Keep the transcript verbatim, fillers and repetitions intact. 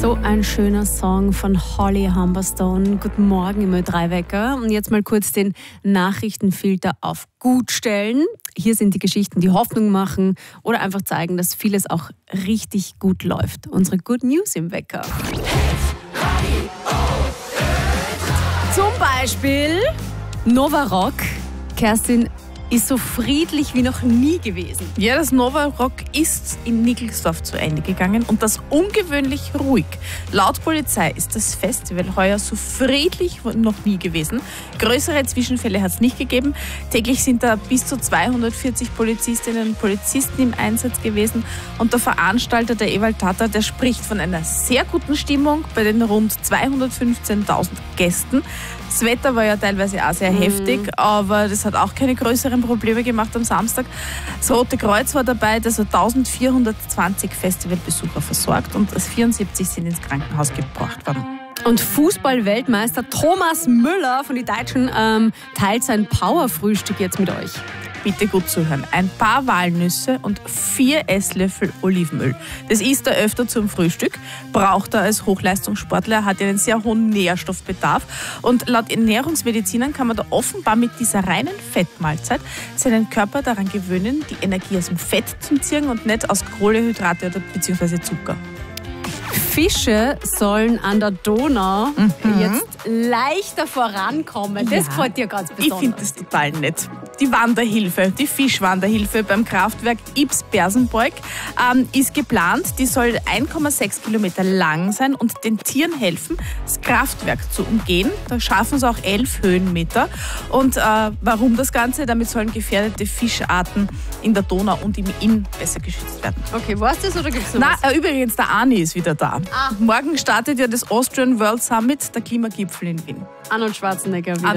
So ein schöner Song von Holly Humberstone. Guten Morgen im Ö drei Wecker. Und jetzt mal kurz den Nachrichtenfilter auf gut stellen. Hier sind die Geschichten, die Hoffnung machen oder einfach zeigen, dass vieles auch richtig gut läuft. Unsere Good News im Wecker. Zum Beispiel Nova Rock. Kerstin ist so friedlich wie noch nie gewesen. Ja, das Nova Rock ist in Nickelsdorf zu Ende gegangen und das ungewöhnlich ruhig. Laut Polizei ist das Festival heuer so friedlich wie noch nie gewesen. Größere Zwischenfälle hat es nicht gegeben. Täglich sind da bis zu zweihundertvierzig Polizistinnen und Polizisten im Einsatz gewesen. Und der Veranstalter, der Ewald Tata, der spricht von einer sehr guten Stimmung bei den rund zweihundertfünfzehntausend Gästen. Das Wetter war ja teilweise auch sehr mhm. heftig, aber das hat auch keine größeren Probleme gemacht am Samstag. Das Rote Kreuz war dabei, das hat eintausendvierhundertzwanzig Festivalbesucher versorgt und vierundsiebzig sind ins Krankenhaus gebracht worden. Und Fußball-Weltmeister Thomas Müller von den Deutschen ähm, teilt sein Powerfrühstück jetzt mit euch. Bitte gut zuhören. Ein paar Walnüsse und vier Esslöffel Olivenöl. Das isst er öfter zum Frühstück, braucht er als Hochleistungssportler, hat einen sehr hohen Nährstoffbedarf. Und laut Ernährungsmedizinern kann man da offenbar mit dieser reinen Fettmahlzeit seinen Körper daran gewöhnen, die Energie aus dem Fett zu ziehen und nicht aus Kohlenhydrate oder beziehungsweise Zucker. Fische sollen an der Donau mhm. jetzt leichter vorankommen. Das ja. gefällt dir ganz besonders. Ich finde das total nett. Die Wanderhilfe, die Fischwanderhilfe beim Kraftwerk Ibs-Bersenbeug ähm, ist geplant. Die soll eins Komma sechs Kilometer lang sein und den Tieren helfen, das Kraftwerk zu umgehen. Da schaffen sie auch elf Höhenmeter. Und äh, warum das Ganze? Damit sollen gefährdete Fischarten in der Donau und im Inn besser geschützt werden. Okay, war es das oder gibt es noch Na, was? äh, übrigens, der Arni ist wieder da. Ah. Morgen startet ja das Austrian World Summit, der Klimagipfel in Wien. Arnold Schwarzenegger wieder.